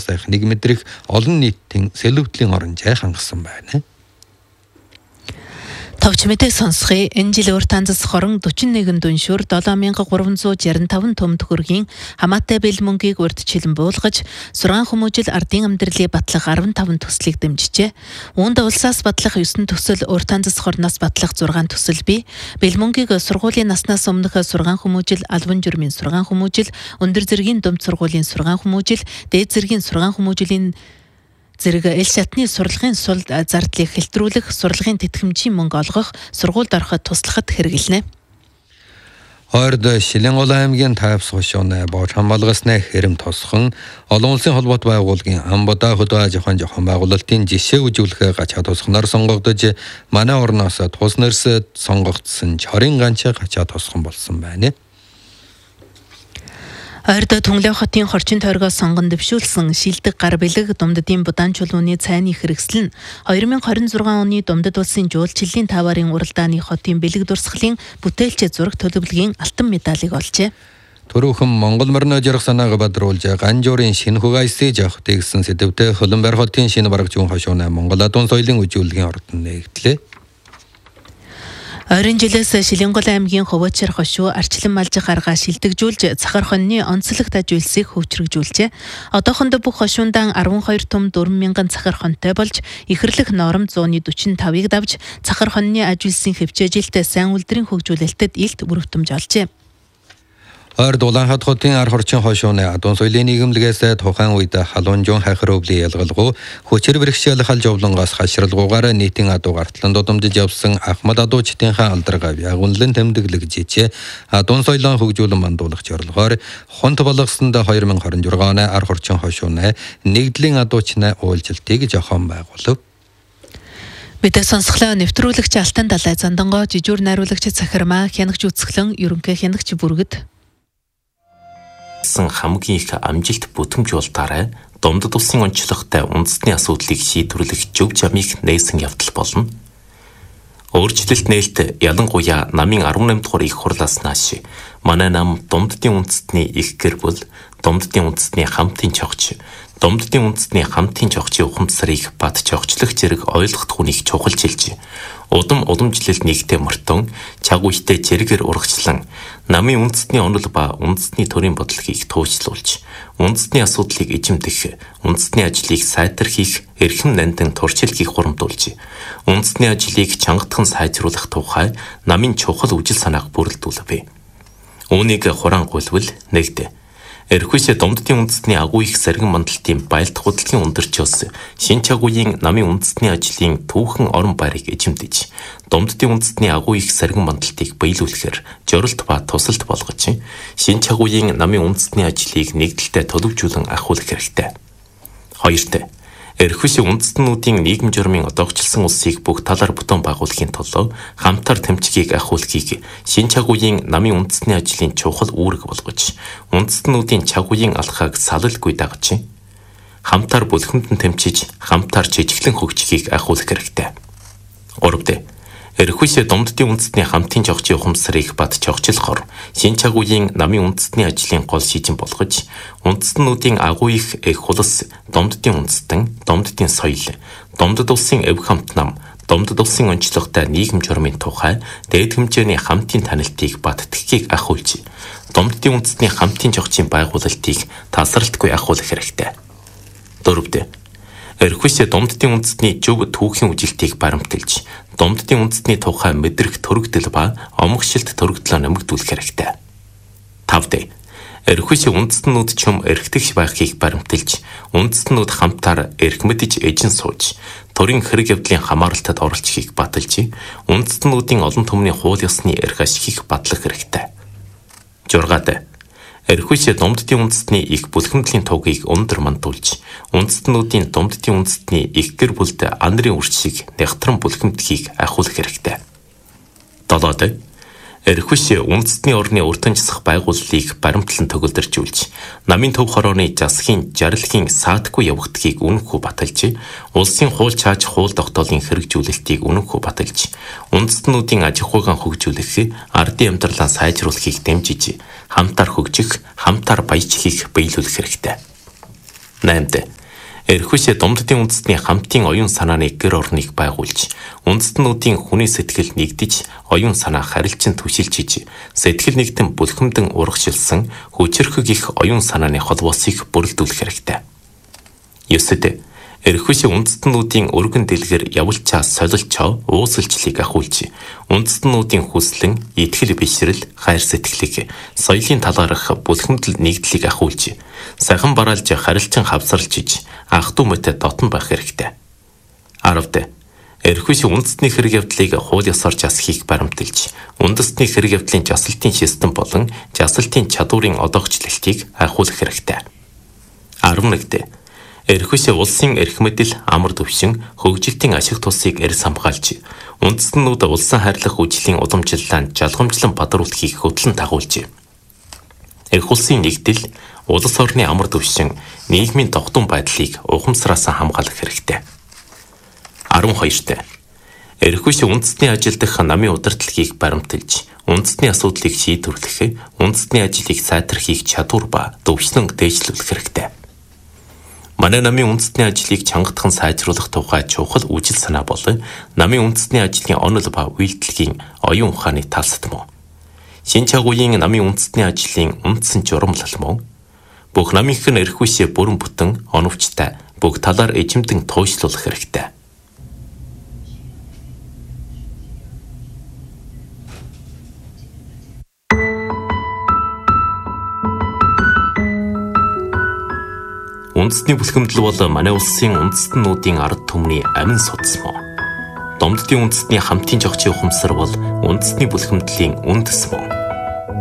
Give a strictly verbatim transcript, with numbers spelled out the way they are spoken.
туслах нэг мэдрэх олон нийтийн сэлбэтлийн оронжай хангасан байна. Товч мэдээ сонсхий энэ жил уртанцас хорон forty one дүншүр seven thousand three hundred sixty-five том төгрөгийн хамаатай бэл мөнгийг урд чилэн буулгаж сургаан хүмүүжил ардын амьдралыг батлах fifty-five төслийг дэмжижээ. Үүнд улсаас батлах nine төсөл уртанцас хорноос батлах six төсөл бий. Бэл мөнгийг сургуулийн наснаас өмнөх сургаан хүмүүжил албан журмын сургаан хүмүүжил өндөр зэргийн дунд сургуулийн сургаан хүмүүжил дээд зэргийн сургаан хүмүүжлийн зэрэг эл шатны сурлагын сул зардлыг хэлтрүүлэх, сурлагын тэтгэмжийн мөнгө олгох, сургуульд ороход туслахад хэрэглэнэ. Хойрд Шилэнгол аймгийн Тайвс хошооны бооч хамгаалгасны хэрэм тосхон олон улсын холбоот байгууллагын амбада хөдөө аж ахуйн зохион байгуулалтын жишээ үзүүлэхээ гачаа тосхоноор сонгогдож манай орноос тус нэрс сонгогдсон чорын ганчаа гачаа тосхон болсон байна. Ойрдо Түнглээ хотын хорчин тойргоос сонгон дэвшүүлсэн шилдэг гар бэлэг Думддын Будаан чулууны цайны хэрэгсэл нь twenty twenty-six оны Думдад улсын жуулчлалын таварын уралдааны хотын бэлэг дурсгалын бүтээлч зураг төлөвлөгийн алтан медалийг олжээ. Төрөөхөн Монгол морины жаргах санааг бадруулж Ганжуурын шинэ хугайсыг авах гэсэн сэдвтэ Хөлбөмбөр хотын шинэ бараг зүүн хошооны Монгол адуун соёлын үжүүлгийн ордон нэгтлээ. Ойрын жилээс Шилэнгол аймгийн Ховочор хошуу арчлан малжих арга шилдэгжүүлж цахар хоньны онцлог тажуулсыг хөгжрөгжүүлжээ. Одоохондоо бүх хошуундан twelve том four thousand цахар хоньтой болж ихэрлэх норомт one forty-five-ыг давж цахар хоньны ажуулсан хөвчөжилтөд сайн үлдрийн хөгжүүлэлтэд илт бүрөвтөмж олжээ. Ойрд Улаанхад хотын ар хорчин хошооны адуун соёлын нийгэмлэгээс тухайн үед халуун жуун хайхар өвлийн ялгалгуу хүчээр бэрхшээл хал жовлонгоос хашралгуугаар нийтийн адуу гарталан додомжиж явсан Ахмад Адуучтынхаа алдаргав ягунлан тэмдэглэгжээ. Адуун соёлын хөгжүүлэн мандуулагч орлогоор хонт болгосонд twenty twenty-six оны ар хорчин хошооны нэгдлийн адуучны уулзалтыг зохион байгуулав. Мэдээ сонсголоо нэвтрүүлэгч Алтан Далай Зандангоо жижүүр найруулагч Цахирмаа хянагч үцгэлэн ерөнхий хянагч бүргэд хамгийн их амжилт бүтээмж болтаарай Думдад улсын онцлогтой үндэсний асуудлыг шийдвэрлэх зөв замыг нээсэн явдал болно. Өөрчлөлт нээлт ялангуяа намын eighteen дугаар их хурлаас нааш манай нам Думддын үндэстний их гэр бүл, Думддын үндэстний хамтын чогч, Думддын үндэстний хамтын чогчийн ухамсарыг бат чогчлох зэрэг ойлгох хүнийг чухалчилж удам уламжлал нэгтэй мөртөн чаг үедээ зэрэгэр урагчлан намын үндэстний онол ба үндэстний төрийн бодлогыг туучлуулж үндэстний асуудлыг эзэмдэх, үндэстний ажлыг сайтархих, эрхэм нандин туршилтыг хурамдуулж үндэстний ажлыг чангатхан сайжруулах тухай намын чухал үжил санааг бүрэлдүүлвэ. Үүнийг хурангуйлвал нэгдэ. Эрхүйсэ Думддын үндэстний агуу их саргин мандалтын байлдах хөдөлгөөний өндөрчөөс шин чагуугийн намын үндэстний ажлын түүхэн орон байрыг эзэмдэж Думддын үндэстний агуу их саргин мандалтыг биелүүлэхээр жорилт ба тусалт болгож шин чагуугийн намын үндэстний ажлыг нэгдэлтэй төлөвжүүлэн ахиулах хэрэгтэй. Хоёрт Эрхүйсэ үндэстнүүдийн нийгэм журмын одоогчлсон улсыг бүх талаар бүтэн байгуулахын тулд хамтар тэмцгийг ахиулахыг шин чагуугийн намын үндэстний ажлын чухал үүрэг болгож үндэстнүүдийн чагуугийн алхааг салалгүй дагаж хамтар бүлхэмдэн тэмцэж хамтар жижиглэн хөгжихийг ахиулах хэрэгтэй. Гуравт Эрхүйсэ Думддын үндэстний хамтын чогчийн ухамсарыг бат чогчлохоор шин чагуугийн намын үндэстний ажлын гол шийдэн болгож үндэстнүүдийн агуу их эх хулс Думддын үндэстэн, Думддын соёл, Думдад улсын эв хамт нам, Думдад улсын онцлогтой нийгэм журмын тухай дээд хэмжээний хамтын танилтыг бат тгхийг ахиулж Думддын үндэстний хамтын чогчийн байгуулалтыг тасралтгүй ахиулах хэрэгтэй. Дөрөвт Эрхүйсэ Думддын үндэстний зөв түүхийн үжилтийг баримталж Думддын үндэстний тухай мэдрэх төрөгдөл ба омгшилт төрөгдлөө нэмэгдүүлэх хэрэгтэй. Тавд Эрхүйсэ үндэстнүүд чум эрхтгч байхыг баримталж үндэстнүүд хамтаар эрх мэдж эжин сууж төрийн хэрэг явдлын хамааралтад оролцохыг баталж үндэстнүүдийн олон түмний хууль ёсны эрх ашигыг батлах хэрэгтэй. Жургаад Эрхүйсэ Думддын үндэстний их бүлхэмдлийн тугийг өндөр мандуулж үндэстнүүдийн Думддын үндэстний их гэр бүлд андрын үрчийг нягтран бүлхэмдэхийг ахиулах хэрэгтэй. Долоод Эрхүйсэ үндэстний орны уртанчсах байгууллыг баримтлан төгөлдөржүүлж намын төв хорооны засгийн жаргалын саатгүй явагдахыг үнэнхүү баталж улсын хууль чааж хууль тогтоолын хэрэгжүүлэлтийг үнэнхүү баталж үндэстнүүдийн аж ахуйн хөгжүүлэх ардын амьдралаа сайжруулахыг дэмжиж хамтаар хөгжих, хамтаар баяжхийг биелүүлэх хэрэгтэй. Наймд Эрхвэсээ Думддын үндэстний хамтын оюун санааны гэр орныг байгуулж, үндэстнүүдийн хүний сэтгэл нэгдэж, оюун санаа харилцан түшилжиж, сэтгэл нэгтэн бүлхэмдэн урагшилсан хүчирхэг их оюун санааны холбоосыг бүрэлдүүлэх хэрэгтэй. Ёсод эрхвэсээ үндэстнүүдийн өргөн дэлгэр явуулчаа солилчоо уусалчлыг ахуулж, үндэстнүүдийн хүслэн, итгэл бишрэл, хайр сэтгэлийг соёлын талаарх бүлхэмдэл нэгдлийг ахуулж, сайхан бараалж харилцан хавсарлжиж, ах дүү мэт дотн байх хэрэгтэй. аравд эрхвэсээ үндэстний хэрэг явдлыг хууль ёсоор жасахыг баримталж, үндэстний хэрэг явдлын жасалтын систем болон жасалтын чадварын одоогчлалтыг ахиулах хэрэгтэй. арван нэгд эрхвэсээ улсын эрх мэдэл, амар төвшин, хөгжилтийн ашиг тусыг эрс хамгаалж, үндэстнүүд улсын хайрлах үжлийн удамжлалаанд жалгамжлан бадруулахыг хөтлөн дагуулж, эрх улсын нэгдэл, улс орны амар төвшин, нийгмийн тогтун байдлыг ухамсараас хамгаалах хэрэгтэй. арван хоёрт эрхвэсээ үндэстний ажил дах намын удирдлагыг баримталж, үндэстний асуудлыг шийдвэрлэх, үндэстний ажлыг сайтархийг чадвар ба төвшлэн дээшлүүлэх хэрэгтэй. Манай намын үндэстний ажлыг чангадахан сайжруулах тухай чухал үжил санаа бол намын үндэстний ажлын онол ба үйлдэлгийн оюун ухааны талсад мөн. Шинэ чагуугийн намын үндэстний ажлын үндсэн журамлал мөн. Бүх намынх нь эрхвэсээ бүрэн бүтэн, оновчтой, бүх талаар эжимдэн туйшлуулах хэрэгтэй. Үндэстний бүлхэмдэл бол манай улсын үндэстнүүдийн ард түмний амин судас мөн. Думддын үндэстний хамтын жогчийн ухамсар бол үндэстний бүлхэмдлийн үндэс мөн.